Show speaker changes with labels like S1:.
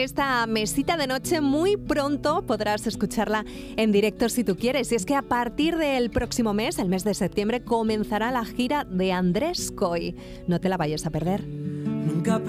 S1: esta mesita de noche muy pronto podrás escucharla en directo si tú quieres. Y es que a partir del próximo mes, el mes de septiembre, comenzará la gira de Andrés Coy. No te la vayas a perder.
S2: Nunca